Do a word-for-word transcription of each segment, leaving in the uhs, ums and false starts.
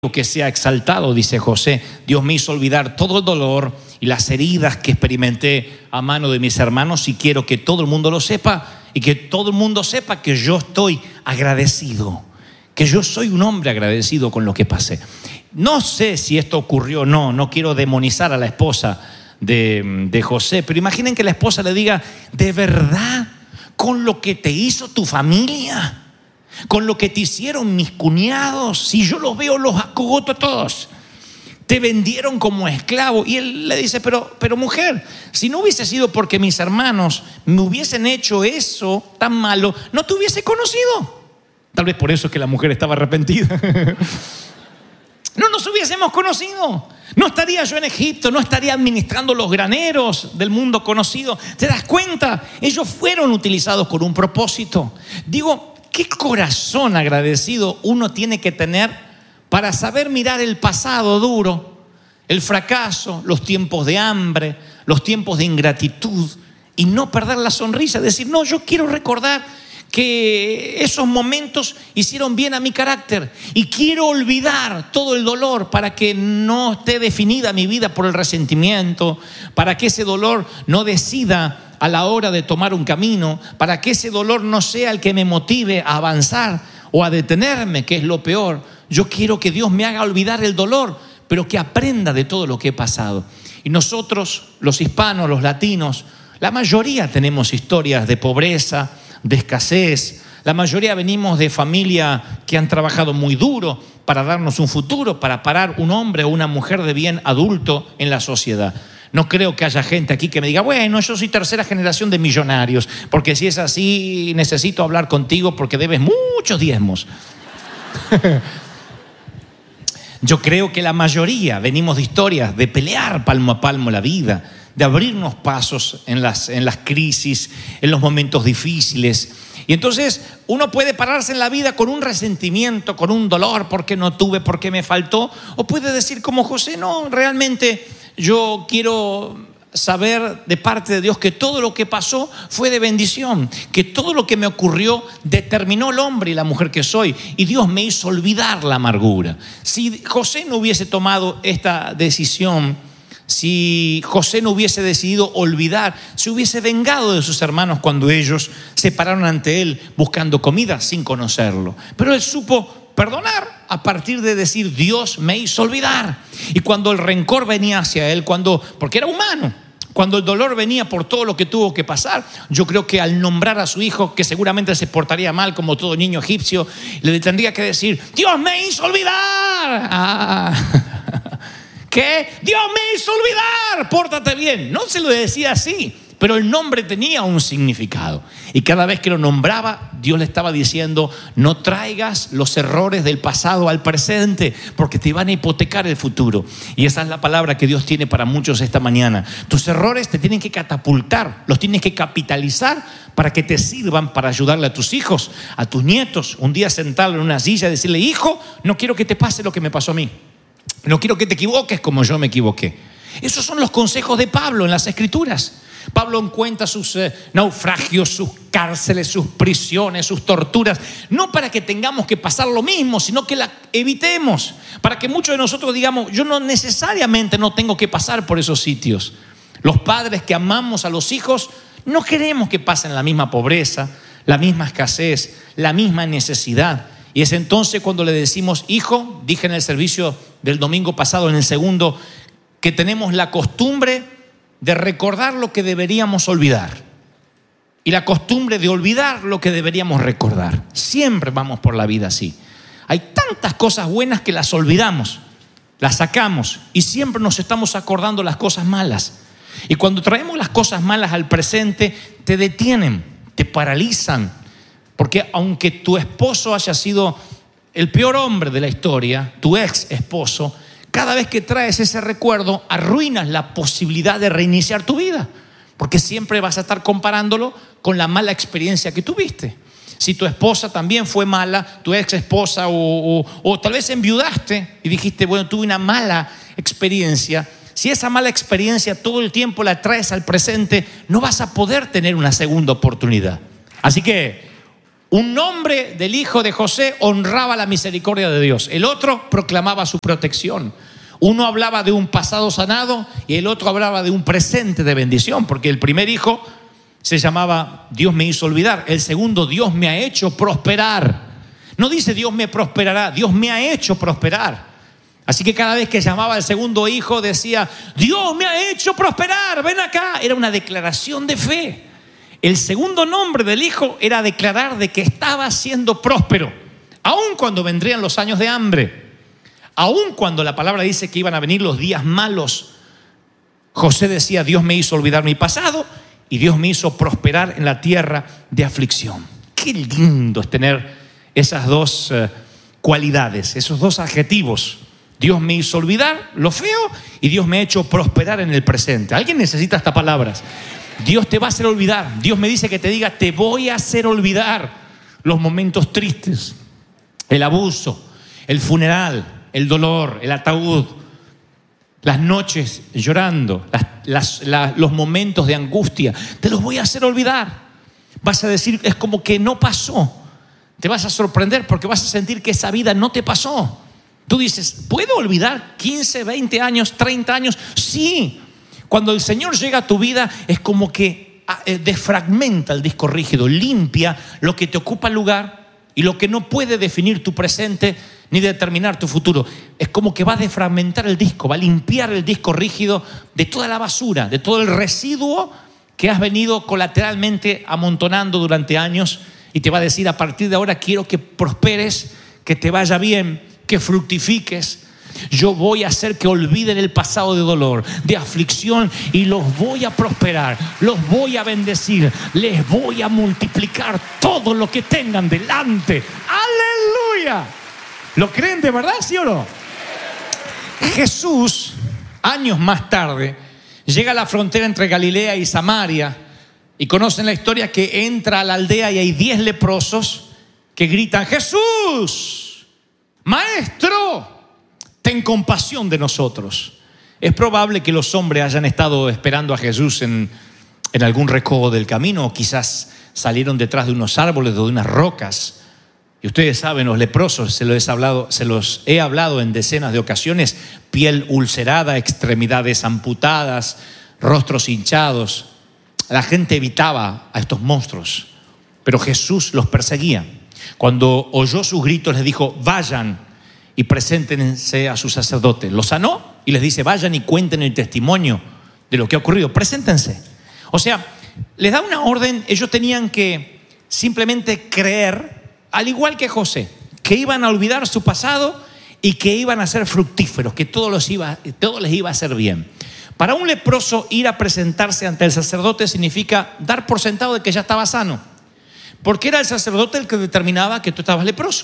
que sea exaltado, dice José. Dios me hizo olvidar todo el dolor y las heridas que experimenté a mano de mis hermanos, y quiero que todo el mundo lo sepa, y que todo el mundo sepa que yo estoy agradecido, que yo soy un hombre agradecido con lo que pasé. No sé si esto ocurrió o no, no quiero demonizar a la esposa de, de José, pero imaginen que la esposa le diga: ¿de verdad con lo que te hizo tu familia? Con lo que te hicieron mis cuñados, si yo los veo, los acogoto a todos. Te vendieron como esclavo. Y él le dice: pero, pero mujer, si no hubiese sido porque mis hermanos me hubiesen hecho eso tan malo, no te hubiese conocido. Tal vez por eso es que la mujer estaba arrepentida. No nos hubiésemos conocido. No estaría yo en Egipto, no estaría administrando los graneros del mundo conocido. ¿Te das cuenta? Ellos fueron utilizados con un propósito. Digo, ¿qué corazón agradecido uno tiene que tener para saber mirar el pasado duro, el fracaso, los tiempos de hambre, los tiempos de ingratitud, y no perder la sonrisa? Decir: no, yo quiero recordar que esos momentos hicieron bien a mi carácter, y quiero olvidar todo el dolor para que no esté definida mi vida por el resentimiento, para que ese dolor no decida a la hora de tomar un camino, para que ese dolor no sea el que me motive a avanzar o a detenerme, que es lo peor. Yo quiero que Dios me haga olvidar el dolor, pero que aprenda de todo lo que he pasado. Y nosotros, los hispanos, los latinos, la mayoría tenemos historias de pobreza, de escasez. La mayoría venimos de familias que han trabajado muy duro para darnos un futuro, para parar un hombre o una mujer de bien adulto en la sociedad. No creo que haya gente aquí que me diga: bueno, yo soy tercera generación de millonarios, porque si es así necesito hablar contigo porque debes muchos diezmos. Yo creo que la mayoría venimos de historias de pelear palmo a palmo la vida, de abrirnos pasos en las, en las crisis, en los momentos difíciles. Y entonces uno puede pararse en la vida con un resentimiento, con un dolor porque no tuve, porque me faltó, o puede decir como José: no, realmente yo quiero saber de parte de Dios que todo lo que pasó fue de bendición, que todo lo que me ocurrió determinó el hombre y la mujer que soy, y Dios me hizo olvidar la amargura. Si José no hubiese tomado esta decisión, si José no hubiese decidido olvidar, se hubiese vengado de sus hermanos cuando ellos se pararon ante él buscando comida sin conocerlo. Pero él supo perdonar a partir de decir: Dios me hizo olvidar. Y cuando el rencor venía hacia él, cuando, porque era humano, cuando el dolor venía por todo lo que tuvo que pasar, yo creo que al nombrar a su hijo, que seguramente se portaría mal como todo niño egipcio, le tendría que decir: Dios me hizo olvidar. Ah, ¿qué? Dios me hizo olvidar, pórtate bien. No se lo decía así, pero el nombre tenía un significado. Y cada vez que lo nombraba, Dios le estaba diciendo: no traigas los errores del pasado al presente, porque te van a hipotecar el futuro. Y esa es la palabra que Dios tiene para muchos esta mañana. Tus errores te tienen que catapultar, los tienes que capitalizar para que te sirvan para ayudarle a tus hijos, a tus nietos. Un día sentarlo en una silla y decirle: hijo, no quiero que te pase lo que me pasó a mí. No quiero que te equivoques como yo me equivoqué. Esos son los consejos de Pablo en las Escrituras. Pablo cuenta sus eh, naufragios, sus cárceles, sus prisiones, sus torturas, no para que tengamos que pasar lo mismo, sino que la evitemos, para que muchos de nosotros digamos: yo no necesariamente no tengo que pasar por esos sitios. Los padres que amamos a los hijos no queremos que pasen la misma pobreza, la misma escasez, la misma necesidad. Y es entonces cuando le decimos: hijo, dije en el servicio del domingo pasado, en el segundo, que tenemos la costumbre de recordar lo que deberíamos olvidar y la costumbre de olvidar lo que deberíamos recordar. Siempre vamos por la vida así. Hay tantas cosas buenas que las olvidamos, las sacamos, y siempre nos estamos acordando las cosas malas. Y cuando traemos las cosas malas al presente, te detienen, te paralizan. Porque aunque tu esposo haya sido el peor hombre de la historia, tu ex esposo, cada vez que traes ese recuerdo, arruinas la posibilidad de reiniciar tu vida, porque siempre vas a estar comparándolo con la mala experiencia que tuviste. Si tu esposa también fue mala, tu ex esposa, o, o, o tal vez enviudaste y dijiste: bueno, tuve una mala experiencia. Si esa mala experiencia todo el tiempo la traes al presente, no vas a poder tener una segunda oportunidad. Así que Un nombre del hijo de José honraba la misericordia de Dios. El otro proclamaba su protección. Uno hablaba de un pasado sanado y el otro hablaba de un presente de bendición, porque el primer hijo se llamaba Dios me hizo olvidar. El segundo, Dios me ha hecho prosperar. No dice Dios me prosperará, Dios me ha hecho prosperar. Así que cada vez que llamaba al segundo hijo decía, Dios me ha hecho prosperar, ven acá. Era una declaración de fe. El segundo nombre del hijo era declarar de que estaba siendo próspero, aun cuando vendrían los años de hambre, aun cuando la palabra dice que iban a venir los días malos. José decía, Dios me hizo olvidar mi pasado y Dios me hizo prosperar en la tierra de aflicción. Qué lindo es tener esas dos uh, cualidades, esos dos adjetivos. Dios me hizo olvidar lo feo y Dios me ha hecho prosperar en el presente. ¿Alguien necesita estas palabras? Dios te va a hacer olvidar. Dios me dice que te diga, te voy a hacer olvidar los momentos tristes, el abuso, el funeral, el dolor, el ataúd, las noches llorando, las, las, la, los momentos de angustia. Te los voy a hacer olvidar. Vas a decir, es como que no pasó. Te vas a sorprender porque vas a sentir que esa vida no te pasó. Tú dices, ¿puedo olvidar quince, veinte años, treinta años? Sí. Cuando el Señor llega a tu vida es como que desfragmenta el disco rígido, limpia lo que te ocupa lugar y lo que no puede definir tu presente ni determinar tu futuro. Es como que va a desfragmentar el disco, va a limpiar el disco rígido de toda la basura, de todo el residuo que has venido colateralmente amontonando durante años, y te va a decir, a partir de ahora quiero que prosperes, que te vaya bien, que fructifiques. Yo voy a hacer que olviden el pasado de dolor, de aflicción, y los voy a prosperar, los voy a bendecir, les voy a multiplicar todo lo que tengan delante. ¡Aleluya! ¿Lo creen de verdad, sí o no? Jesús, años más tarde, llega a la frontera entre Galilea y Samaria, y conocen la historia que entra a la aldea y hay diez leprosos que gritan, Jesús, Maestro, ten compasión de nosotros. Es probable que los hombres hayan estado esperando a Jesús en, en algún recodo del camino, o quizás salieron detrás de unos árboles o de unas rocas. Y ustedes saben, los leprosos, se los he hablado, se los he hablado en decenas de ocasiones, piel ulcerada, extremidades amputadas, rostros hinchados. La gente evitaba a estos monstruos, pero Jesús los perseguía. Cuando oyó sus gritos, les dijo, vayan y preséntense a su sacerdote. Los sanó y les dice, vayan y cuenten el testimonio de lo que ha ocurrido. Preséntense. O sea, les da una orden. Ellos tenían que simplemente creer, al igual que José, que iban a olvidar su pasado y que iban a ser fructíferos, que todo, los iba, todo les iba a hacer bien. Para un leproso, ir a presentarse ante el sacerdote significa dar por sentado de que ya estaba sano, porque era el sacerdote el que determinaba que tú estabas leproso.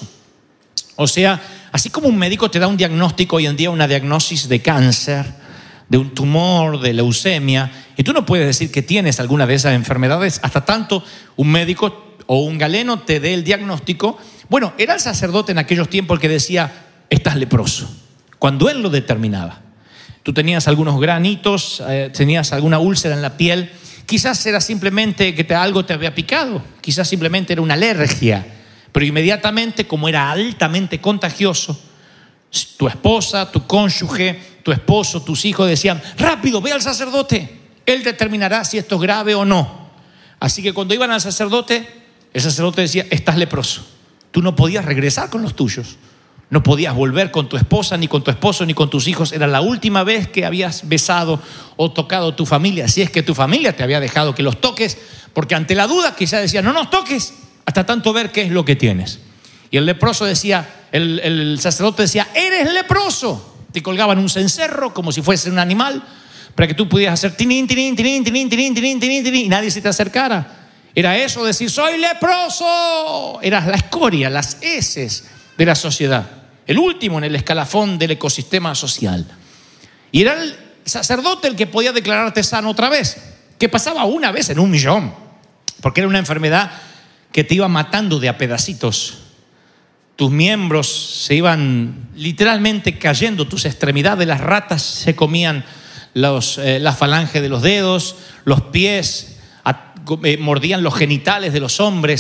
O sea, así como un médico te da un diagnóstico hoy en día, una diagnosis de cáncer, de un tumor, de leucemia, y tú no puedes decir que tienes alguna de esas enfermedades hasta tanto un médico o un galeno te dé el diagnóstico. Bueno, era el sacerdote en aquellos tiempos el que decía, estás leproso, cuando él lo determinaba. Tú tenías algunos granitos, eh, tenías alguna úlcera en la piel, quizás era simplemente que te, algo te había picado, quizás simplemente era una alergia, pero inmediatamente, como era altamente contagioso, tu esposa, tu cónyuge, tu esposo, tus hijos decían, rápido, ve al sacerdote, él determinará si esto es grave o no. Así que cuando iban al sacerdote, el sacerdote decía, estás leproso. Tú no podías regresar con los tuyos. No podías volver con tu esposa, ni con tu esposo, ni con tus hijos. Era la última vez que habías besado o tocado tu familia, si es que tu familia te había dejado que los toques, porque ante la duda quizás decía, no nos toques hasta tanto ver qué es lo que tienes. Y el leproso decía, el, el sacerdote decía, eres leproso. Te colgaban un cencerro como si fuese un animal para que tú pudieras hacer tinín, tinín, tinín, tinín, tinín, tinín, tinín, tinín, y nadie se te acercara. Era eso, decir, soy leproso. Eras la escoria, las heces de la sociedad, el último en el escalafón del ecosistema social. Y era el sacerdote el que podía declararte sano otra vez, que pasaba una vez en un millón, porque era una enfermedad que te iba matando de a pedacitos. Tus miembros se iban literalmente cayendo, tus extremidades, las ratas se comían los, eh, la falange de los dedos, los pies, a, eh, mordían los genitales de los hombres.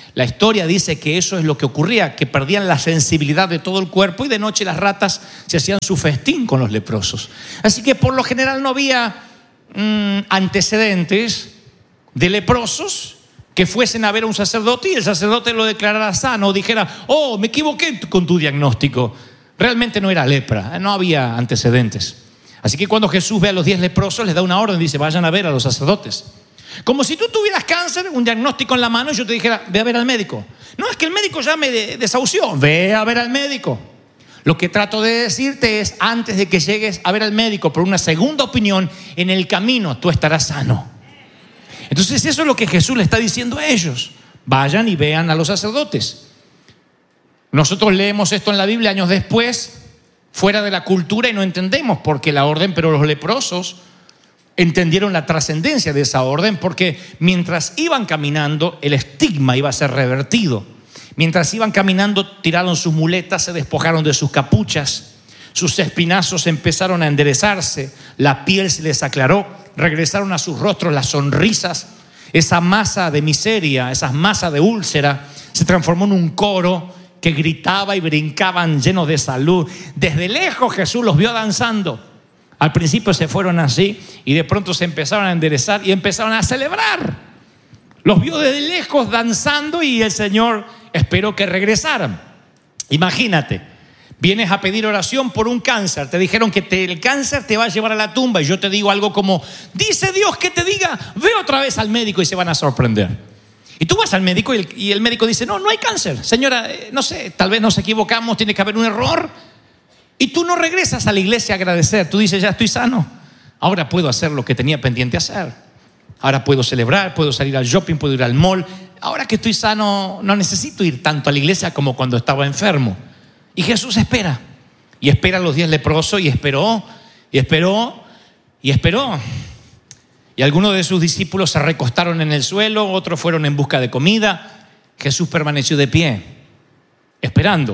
La historia dice que eso es lo que ocurría, que perdían la sensibilidad de todo el cuerpo y de noche las ratas se hacían su festín con los leprosos. Así que por lo general no había mmm, antecedentes de leprosos que fuesen a ver a un sacerdote y el sacerdote lo declarara sano o dijera, oh, me equivoqué con tu diagnóstico. Realmente no era lepra, no había antecedentes. Así que cuando Jesús ve a los diez leprosos, les da una orden, dice, vayan a ver a los sacerdotes. Como si tú tuvieras cáncer, un diagnóstico en la mano y yo te dijera, ve a ver al médico. No, es que el médico ya me desahució, ve a ver al médico. Lo que trato de decirte es, antes de que llegues a ver al médico por una segunda opinión, en el camino tú estarás sano. Entonces eso es lo que Jesús le está diciendo a ellos. Vayan y vean a los sacerdotes. Nosotros leemos esto en la Biblia años después, fuera de la cultura, y no entendemos por qué la orden, pero los leprosos entendieron la trascendencia de esa orden, porque mientras iban caminando, el estigma iba a ser revertido. Mientras iban caminando, tiraron sus muletas, se despojaron de sus capuchas, sus espinazos empezaron a enderezarse, la piel se les aclaró, regresaron a sus rostros las sonrisas, esa masa de miseria, esa masa de úlcera, se transformó en un coro que gritaba y brincaban llenos de salud. Desde lejos Jesús los vio danzando. Al principio se fueron así y de pronto se empezaron a enderezar y empezaron a celebrar. Los vio desde lejos danzando y el Señor esperó que regresaran. Imagínate, vienes a pedir oración por un cáncer, te dijeron que te, el cáncer te va a llevar a la tumba y yo te digo algo como, dice Dios que te diga, ve otra vez al médico y se van a sorprender. Y tú vas al médico y el, y el médico dice, no, no hay cáncer. Señora, eh, no sé, tal vez nos equivocamos, tiene que haber un error. Y tú no regresas a la iglesia a agradecer. Tú dices, ya estoy sano. Ahora puedo hacer lo que tenía pendiente hacer. Ahora puedo celebrar, puedo salir al shopping, puedo ir al mall. Ahora que estoy sano, no necesito ir tanto a la iglesia como cuando estaba enfermo. Y Jesús espera. Y espera a los diez leprosos y esperó, y esperó, y esperó. Y algunos de sus discípulos se recostaron en el suelo, otros fueron en busca de comida. Jesús permaneció de pie, esperando.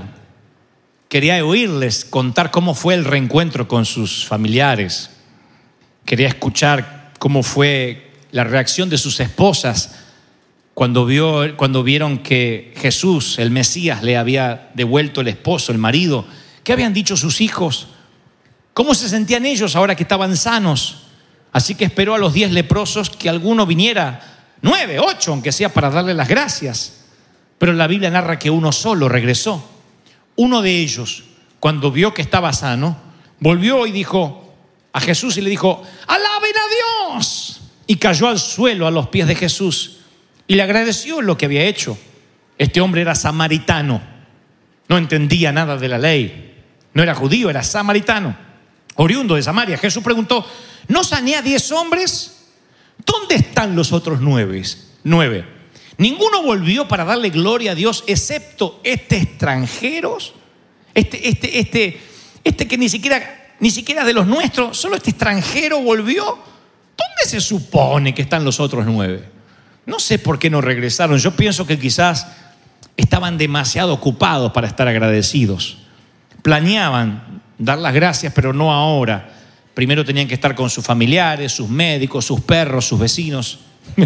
Quería oírles contar cómo fue el reencuentro con sus familiares. Quería escuchar cómo fue la reacción de sus esposas cuando, vio, cuando vieron que Jesús, el Mesías, le había devuelto el esposo, el marido. ¿Qué habían dicho sus hijos? ¿Cómo se sentían ellos ahora que estaban sanos? Así que esperó a los diez leprosos que alguno viniera, nueve, ocho, aunque sea para darle las gracias. Pero la Biblia narra que uno solo regresó. Uno de ellos, cuando vio que estaba sano, volvió y dijo a Jesús y le dijo, ¡alaben a Dios! Y cayó al suelo a los pies de Jesús y le agradeció lo que había hecho. Este hombre era samaritano, no entendía nada de la ley, no era judío, era samaritano, oriundo de Samaria. Jesús preguntó, ¿no sané a diez hombres? ¿Dónde están los otros nueve? Nueve. ¿Ninguno volvió para darle gloria a Dios excepto este extranjero? Este, este, este, este que ni siquiera, ni siquiera de los nuestros, solo este extranjero volvió. ¿Dónde se supone que están los otros nueve? No sé por qué no regresaron. Yo pienso que quizás estaban demasiado ocupados para estar agradecidos. Planeaban dar las gracias, pero no ahora. Primero tenían que estar con sus familiares, sus médicos, sus perros, sus vecinos.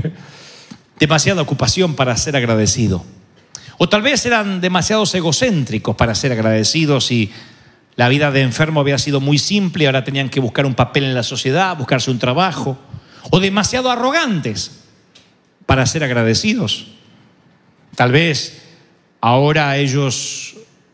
Demasiada ocupación para ser agradecido. O tal vez eran demasiados egocéntricos para ser agradecidos y la vida de enfermo había sido muy simple y ahora tenían que buscar un papel en la sociedad, buscarse un trabajo. O demasiado arrogantes para ser agradecidos. Tal vez ahora ellos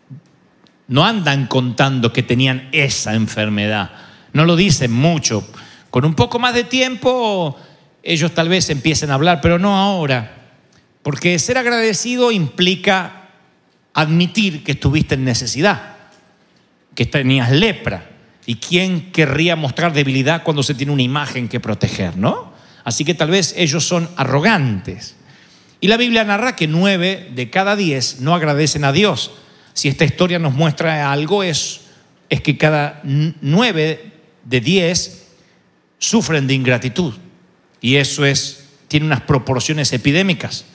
no andan contando que tenían esa enfermedad. No lo dicen mucho. Con un poco más de tiempo ellos tal vez empiecen a hablar, pero no ahora. Porque ser agradecido implica admitir que estuviste en necesidad, que tenías lepra. ¿Y quién querría mostrar debilidad cuando se tiene una imagen que proteger, no? Así que tal vez ellos son arrogantes. Y la Biblia narra que nueve de cada diez no agradecen a Dios. Si esta historia nos muestra algo, es, es que cada nueve de diez sufren de ingratitud. Y eso es, tiene unas proporciones epidémicas.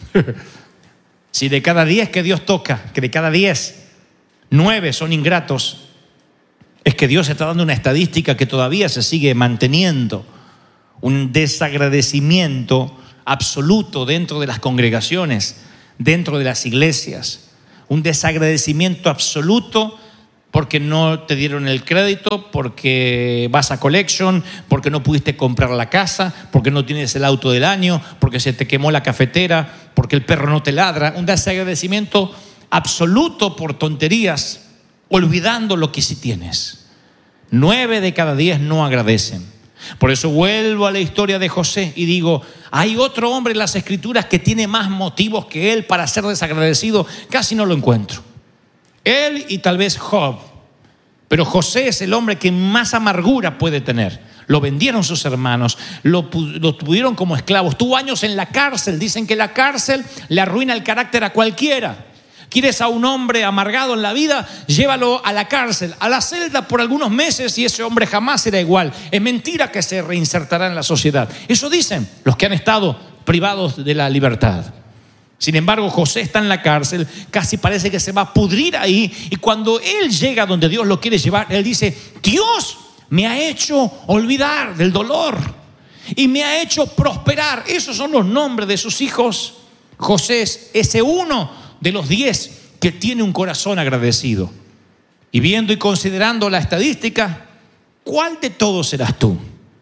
Si de cada diez que Dios toca, que de cada diez, nueve son ingratos, es que Dios está dando una estadística que todavía se sigue manteniendo. Un desagradecimiento absoluto dentro de las congregaciones dentro de las iglesias. Un desagradecimiento absoluto porque no te dieron el crédito, porque vas a collection, porque no pudiste comprar la casa, porque no tienes el auto del año, porque se te quemó la cafetera, porque el perro no te ladra. Un desagradecimiento absoluto por tonterías, olvidando lo que sí tienes. Nueve de cada diez no agradecen. Por eso vuelvo a la historia de José y digo, hay otro hombre en las Escrituras que tiene más motivos que él para ser desagradecido. Casi no lo encuentro. Él y tal vez Job. Pero José es el hombre que más amargura puede tener. Lo vendieron sus hermanos, lo, lo tuvieron como esclavos. Tuvo años en la cárcel. Dicen que la cárcel le arruina el carácter a cualquiera. ¿Quieres a un hombre amargado en la vida? Llévalo a la cárcel, a la celda por algunos meses y ese hombre jamás será igual. Es mentira que se reinsertará en la sociedad. Eso dicen los que han estado privados de la libertad. Sin embargo, José está en la cárcel, casi parece que se va a pudrir ahí. Y cuando él llega donde Dios lo quiere llevar, él dice, Dios me ha hecho olvidar del dolor y me ha hecho prosperar. Esos son los nombres de sus hijos. José es ese uno de los diez que tiene un corazón agradecido. Y viendo y considerando la estadística, ¿cuál de todos serás tú?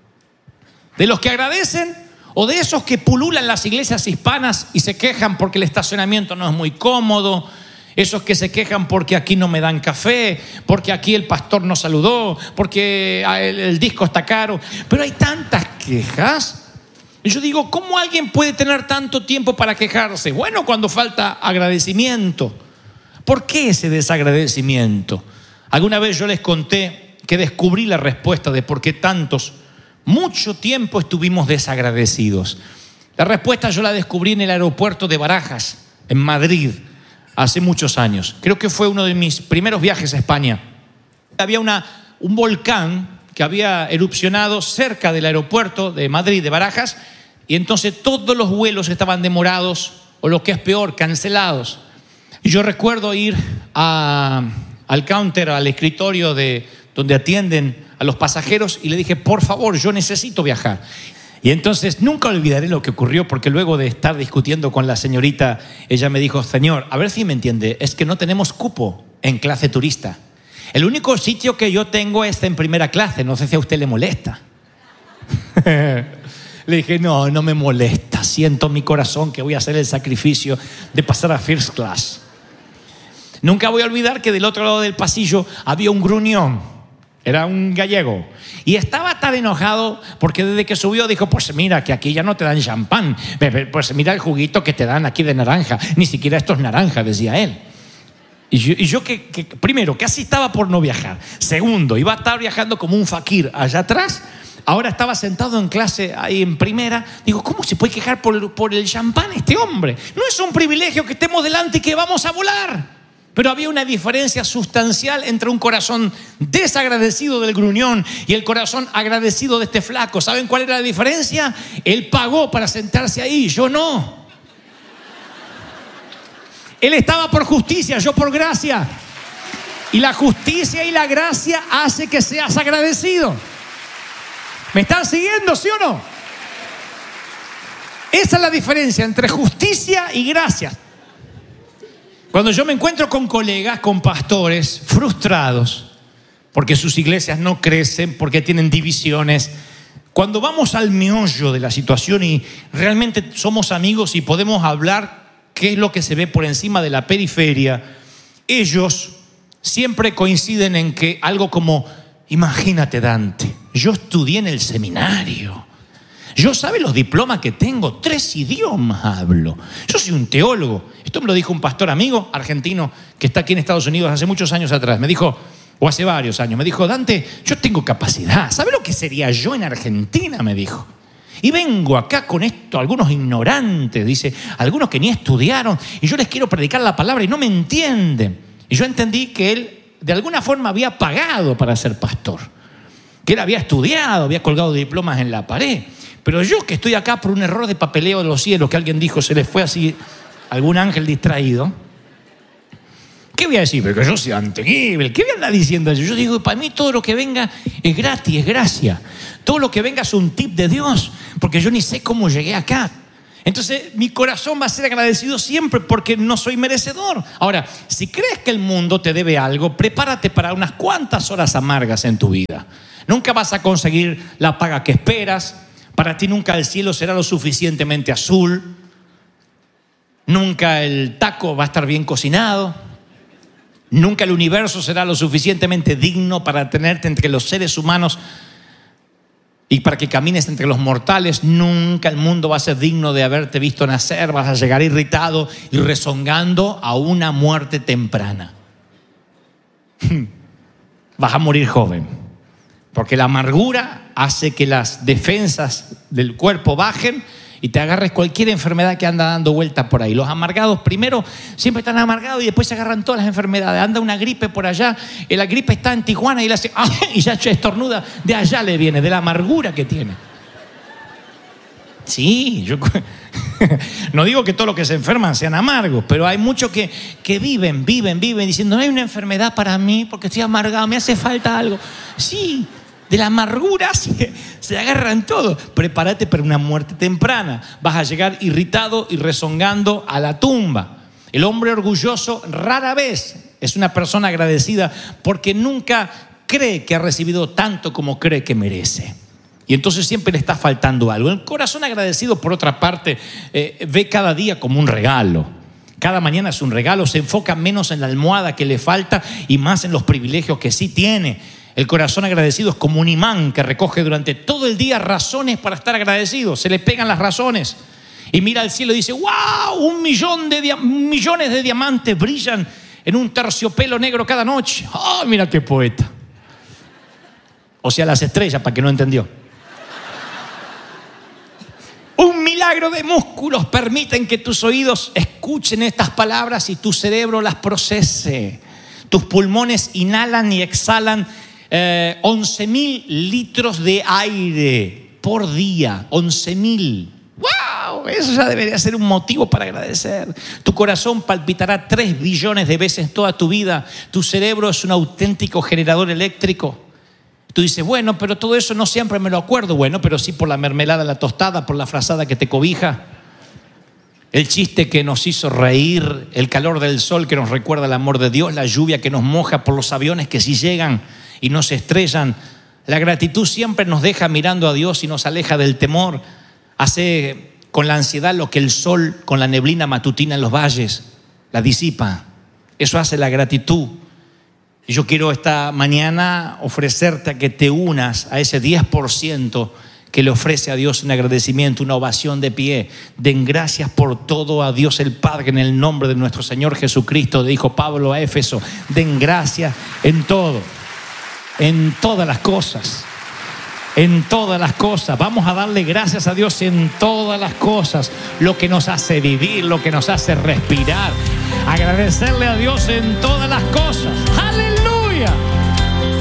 ¿De los que agradecen o de esos que pululan las iglesias hispanas y se quejan porque el estacionamiento no es muy cómodo? Esos que se quejan porque aquí no me dan café, porque aquí el pastor no saludó, porque el, el disco está caro. Pero hay tantas quejas. Y yo digo, ¿cómo alguien puede tener tanto tiempo para quejarse? Bueno, cuando falta agradecimiento. ¿Por qué ese desagradecimiento? Alguna vez yo les conté que descubrí la respuesta de por qué tantos, mucho tiempo estuvimos desagradecidos. La respuesta yo la descubrí en el aeropuerto de Barajas, en Madrid, hace muchos años. Creo que fue uno de mis primeros viajes a España. Había una, un volcán que había erupcionado cerca del aeropuerto de Madrid, de Barajas, y entonces todos los vuelos estaban demorados, o lo que es peor, cancelados. Y yo recuerdo ir a, al counter, al escritorio de, donde atienden a los pasajeros, y le dije, por favor, yo necesito viajar. Y entonces nunca olvidaré lo que ocurrió, porque luego de estar discutiendo con la señorita, ella me dijo, señor, a ver si me entiende, es que no tenemos cupo en clase turista. El único sitio que yo tengo es en primera clase. No sé si a usted le molesta. Le dije, no, no me molesta. Siento en mi corazón que voy a hacer el sacrificio de pasar a first class. Nunca voy a olvidar que del otro lado del pasillo había un gruñón. Era un gallego. Y estaba tan enojado porque desde que subió dijo, pues mira, que aquí ya no te dan champán. Pues mira el juguito que te dan aquí de naranja. Ni siquiera esto es naranja, decía él. Y yo, y yo que, que, primero, casi estaba por no viajar. Segundo, iba a estar viajando como un fakir allá atrás. Ahora estaba sentado en clase ahí en primera. Digo, ¿cómo se puede quejar por, por el champán este hombre? No es un privilegio que estemos delante y que vamos a volar. Pero había una diferencia sustancial entre un corazón desagradecido del gruñón y el corazón agradecido de este flaco. ¿Saben cuál era la diferencia? Él pagó para sentarse ahí, yo no. Él estaba por justicia, yo por gracia. Y la justicia y la gracia hace que seas agradecido. ¿Me están siguiendo, sí o no? Esa es la diferencia entre justicia y gracia. Cuando yo me encuentro con colegas, con pastores frustrados, porque sus iglesias no crecen, porque tienen divisiones, cuando vamos al meollo de la situación y realmente somos amigos y podemos hablar qué es lo que se ve por encima de la periferia, ellos siempre coinciden en que algo como, imagínate Dante, yo estudié en el seminario, yo sabe los diplomas que tengo, tres idiomas hablo, yo soy un teólogo. Esto me lo dijo un pastor amigo argentino que está aquí en Estados Unidos hace muchos años atrás, me dijo, o hace varios años, me dijo, Dante, yo tengo capacidad, ¿sabe lo que sería yo en Argentina? Me dijo. Y vengo acá con esto, algunos ignorantes, dice, algunos que ni estudiaron, y yo les quiero predicar la palabra y no me entienden. Y yo entendí que él de alguna forma había pagado para ser pastor, que él había estudiado, había colgado diplomas en la pared. Pero yo que estoy acá por un error de papeleo de los cielos, que alguien dijo, se les fue así algún ángel distraído, ¿qué voy a decir? Porque yo soy antequível. ¿Qué voy a andar diciendo yo? Yo digo, para mí todo lo que venga es gratis, es gracia. Todo lo que venga es un tip de Dios, porque yo ni sé cómo llegué acá. Entonces mi corazón va a ser agradecido siempre porque no soy merecedor. Ahora, si crees que el mundo te debe algo, prepárate para unas cuantas horas amargas en tu vida. Nunca vas a conseguir la paga que esperas. Para ti nunca el cielo será lo suficientemente azul. Nunca el taco va a estar bien cocinado. Nunca el universo será lo suficientemente digno para tenerte entre los seres humanos y para que camines entre los mortales. Nunca el mundo va a ser digno de haberte visto nacer. Vas a llegar irritado y rezongando a una muerte temprana. Vas a morir joven, porque la amargura hace que las defensas del cuerpo bajen y te agarres cualquier enfermedad que anda dando vuelta por ahí. Los amargados primero siempre están amargados y después se agarran todas las enfermedades. Anda una gripe por allá, y la gripe está en Tijuana y, le hace, ¡ah! Y ya estornuda. De allá le viene, de la amargura que tiene. Sí, yo no digo que todos los que se enferman sean amargos, pero hay muchos que, que viven, viven, viven diciendo, no hay una enfermedad para mí porque estoy amargado, me hace falta algo. Sí, de la amargura se, se agarran todo. Prepárate para una muerte temprana. Vas a llegar irritado y rezongando a la tumba. El hombre orgulloso rara vez es una persona agradecida porque nunca cree que ha recibido tanto como cree que merece. Y entonces siempre le está faltando algo. El corazón agradecido, por otra parte, eh, ve cada día como un regalo. Cada mañana es un regalo. Se enfoca menos en la almohada que le falta y más en los privilegios que sí tiene. El corazón agradecido es como un imán que recoge durante todo el día razones para estar agradecido. Se le pegan las razones. Y mira al cielo y dice, ¡wow! Un millón de dia- millones de diamantes brillan en un terciopelo negro cada noche. ¡Oh, mira qué poeta! O sea, las estrellas, para que no entendió. Un milagro de músculos permiten que tus oídos escuchen estas palabras y tu cerebro las procese. Tus pulmones inhalan y exhalan Eh, once mil litros de aire por día. once mil. ¡Wow! Eso ya debería ser un motivo para agradecer. Tu corazón palpitará tres billones de veces toda tu vida. Tu cerebro es un auténtico generador eléctrico. Tú dices, bueno, pero todo eso no siempre me lo acuerdo. Bueno, pero sí por la mermelada, la tostada, por la frazada que te cobija, el chiste que nos hizo reír, el calor del sol que nos recuerda el amor de Dios, la lluvia que nos moja, por los aviones que sí llegan y nos estrellan. La gratitud siempre nos deja mirando a Dios y nos aleja del temor. Hace con la ansiedad lo que el sol con la neblina matutina en los valles la disipa. Eso hace la gratitud. Y yo quiero esta mañana ofrecerte a que te unas a ese diez por ciento que le ofrece a Dios un agradecimiento, una ovación de pie. Den gracias por todo a Dios el Padre en el nombre de nuestro Señor Jesucristo, dijo Pablo a Éfeso. Den gracias en todo. En todas las cosas, en todas las cosas. Vamos a darle gracias a Dios en todas las cosas. Lo que nos hace vivir, lo que nos hace respirar. Agradecerle a Dios en todas las cosas. ¡Aleluya!